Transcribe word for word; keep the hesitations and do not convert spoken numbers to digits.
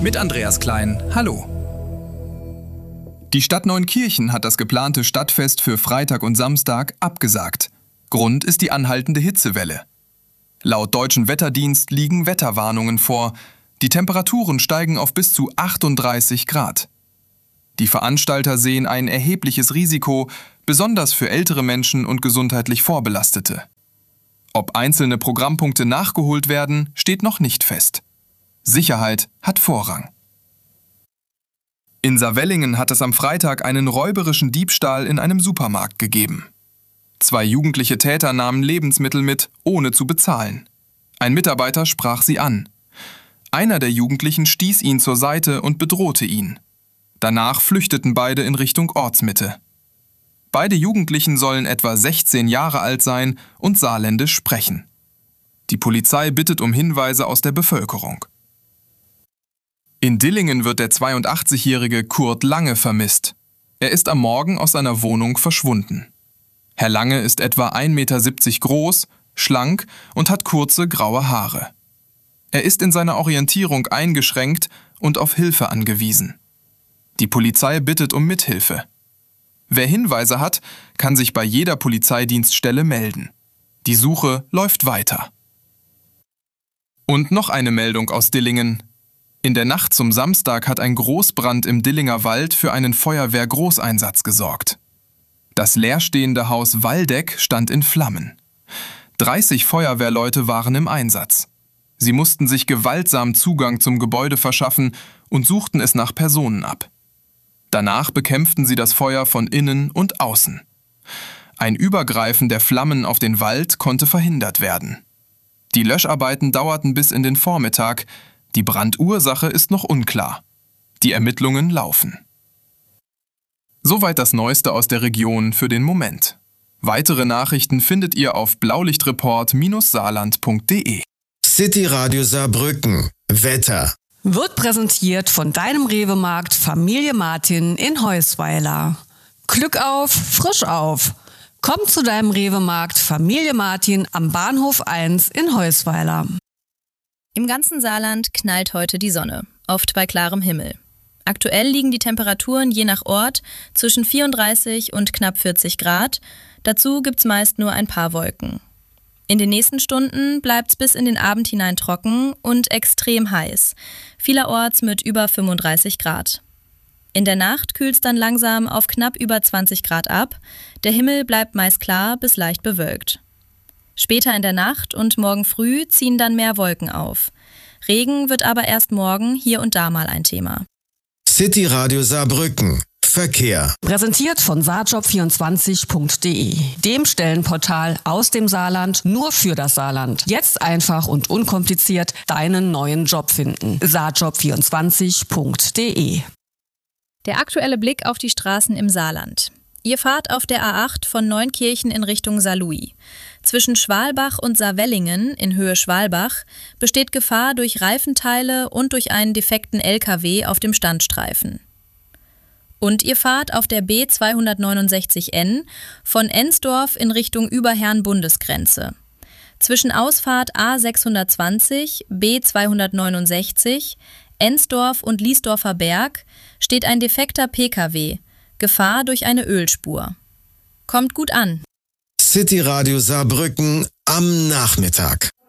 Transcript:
Mit Andreas Klein, hallo. Die Stadt Neunkirchen hat das geplante Stadtfest für Freitag und Samstag abgesagt. Grund ist die anhaltende Hitzewelle. Laut Deutschen Wetterdienst liegen Wetterwarnungen vor. Die Temperaturen steigen auf bis zu achtunddreißig Grad. Die Veranstalter sehen ein erhebliches Risiko, besonders für ältere Menschen und gesundheitlich Vorbelastete. Ob einzelne Programmpunkte nachgeholt werden, steht noch nicht fest. Sicherheit hat Vorrang. In Saarwellingen hat es am Freitag einen räuberischen Diebstahl in einem Supermarkt gegeben. Zwei jugendliche Täter nahmen Lebensmittel mit, ohne zu bezahlen. Ein Mitarbeiter sprach sie an. Einer der Jugendlichen stieß ihn zur Seite und bedrohte ihn. Danach flüchteten beide in Richtung Ortsmitte. Beide Jugendlichen sollen etwa sechzehn Jahre alt sein und saarländisch sprechen. Die Polizei bittet um Hinweise aus der Bevölkerung. In Dillingen wird der zweiundachtzigjährige Kurt Lange vermisst. Er ist am Morgen aus seiner Wohnung verschwunden. Herr Lange ist etwa ein Meter siebzig groß, schlank und hat kurze graue Haare. Er ist in seiner Orientierung eingeschränkt und auf Hilfe angewiesen. Die Polizei bittet um Mithilfe. Wer Hinweise hat, kann sich bei jeder Polizeidienststelle melden. Die Suche läuft weiter. Und noch eine Meldung aus Dillingen. In der Nacht zum Samstag hat ein Großbrand im Dillinger Wald für einen Feuerwehr-Großeinsatz gesorgt. Das leerstehende Haus Waldeck stand in Flammen. dreißig Feuerwehrleute waren im Einsatz. Sie mussten sich gewaltsam Zugang zum Gebäude verschaffen und suchten es nach Personen ab. Danach bekämpften sie das Feuer von innen und außen. Ein Übergreifen der Flammen auf den Wald konnte verhindert werden. Die Löscharbeiten dauerten bis in den Vormittag. Die Brandursache ist noch unklar. Die Ermittlungen laufen. Soweit das Neueste aus der Region für den Moment. Weitere Nachrichten findet ihr auf blaulichtreport Bindestrich saarland Punkt de. City Radio Saarbrücken. Wetter. Wird präsentiert von deinem Rewe-Markt Familie Martin in Heusweiler. Glück auf, frisch auf. Komm zu deinem Rewe-Markt Familie Martin am Bahnhof eins in Heusweiler. Im ganzen Saarland knallt heute die Sonne, oft bei klarem Himmel. Aktuell liegen die Temperaturen je nach Ort zwischen vierunddreißig und knapp vierzig Grad. Dazu gibt's meist nur ein paar Wolken. In den nächsten Stunden bleibt's bis in den Abend hinein trocken und extrem heiß, vielerorts mit über fünfunddreißig Grad. In der Nacht kühlt's dann langsam auf knapp über zwanzig Grad ab, der Himmel bleibt meist klar bis leicht bewölkt. Später in der Nacht und morgen früh ziehen dann mehr Wolken auf. Regen wird aber erst morgen hier und da mal ein Thema. City Radio Saarbrücken. Verkehr. Präsentiert von saarjob vierundzwanzig Punkt de, dem Stellenportal aus dem Saarland nur für das Saarland. Jetzt einfach und unkompliziert deinen neuen Job finden. saarjob vierundzwanzig Punkt de. Der aktuelle Blick auf die Straßen im Saarland. Ihr fahrt auf der A acht von Neunkirchen in Richtung Saarlouis. Zwischen Schwalbach und Saarwellingen in Höhe Schwalbach besteht Gefahr durch Reifenteile und durch einen defekten L K W auf dem Standstreifen. Und ihr fahrt auf der B zweihundertneunundsechzig N von Ensdorf in Richtung Überherrn-Bundesgrenze. Zwischen Ausfahrt A sechshundertzwanzig, B zweihundertneunundsechzig, Ensdorf und Liesdorfer Berg steht ein defekter P K W. Gefahr durch eine Ölspur. Kommt gut an. City Radio Saarbrücken am Nachmittag.